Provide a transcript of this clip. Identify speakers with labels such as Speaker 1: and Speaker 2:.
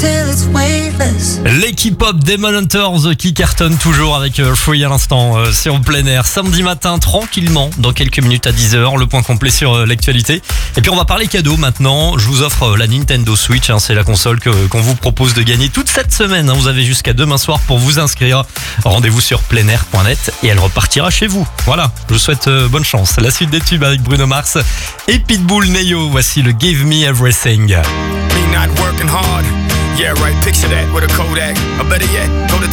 Speaker 1: L'équipe pop Demon Hunters qui cartonne toujours avec Free à l'instant sur plein air. Samedi matin, tranquillement, dans quelques minutes à 10h, le point complet sur l'actualité. Et puis on va parler cadeaux maintenant. Je vous offre la Nintendo Switch, c'est la console qu'on vous propose de gagner toute cette semaine. Vous avez jusqu'à demain soir pour vous inscrire. Rendez-vous sur pleinair.net et elle repartira chez vous. Voilà, je vous souhaite bonne chance. La suite des tubes avec Bruno Mars et Pitbull Neyo. Voici le Give Me Everything.
Speaker 2: Me not working hard. Yeah, right, picture that with a Kodak. Or better yet, go to